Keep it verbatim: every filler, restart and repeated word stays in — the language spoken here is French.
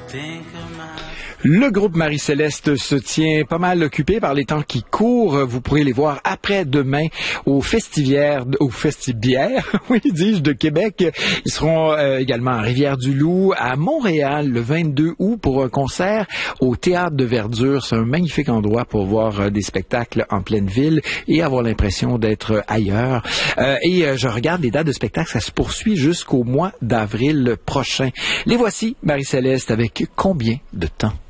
Le groupe Marie-Céleste se tient pas mal occupé par les temps qui courent. Vous pourrez les voir après-demain au Festivière, au Festibière, oui, dis-je, de Québec. Ils seront euh, également à Rivière-du-Loup, à Montréal, le vingt-deux août, pour un concert au Théâtre de Verdure. C'est un magnifique endroit pour voir euh, des spectacles en pleine ville et avoir l'impression d'être ailleurs. Euh, et euh, je regarde les dates de spectacle, ça se poursuit jusqu'au mois d'avril prochain. Les voici, Marie-Céleste, avec combien de temps?